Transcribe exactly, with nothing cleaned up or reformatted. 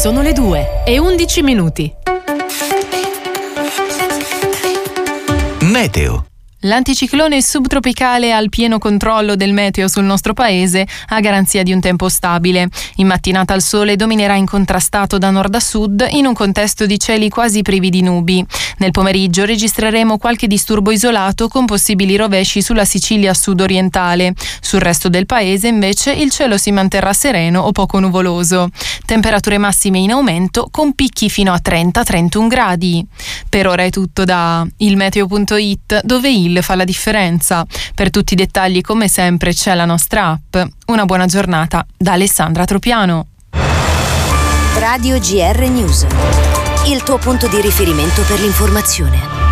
Sono le due e undici minuti. Meteo. L'anticiclone subtropicale ha il pieno controllo del meteo sul nostro paese, a garanzia di un tempo stabile. In mattinata il sole dominerà incontrastato da nord a sud in un contesto di cieli quasi privi di nubi. Nel pomeriggio registreremo qualche disturbo isolato con possibili rovesci sulla Sicilia sud-orientale. Sul resto del paese invece il cielo si manterrà sereno o poco nuvoloso. Temperature massime in aumento con picchi fino a trenta trentuno gradi. Per ora è tutto da ilmeteo punto it, dove il fa la differenza. Per tutti i dettagli, come sempre, c'è la nostra app. Una buona giornata da Alessandra Tropiano. Radio G R News, il tuo punto di riferimento per l'informazione.